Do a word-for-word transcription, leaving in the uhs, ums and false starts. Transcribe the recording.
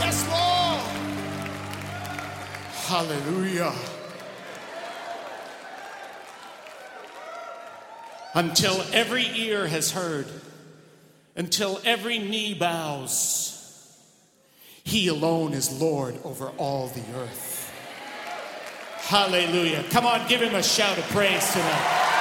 Yes, Lord. Hallelujah. Until every ear has heard, until every knee bows, he alone is Lord over all the earth. Hallelujah. Come on, give him a shout of praise tonight.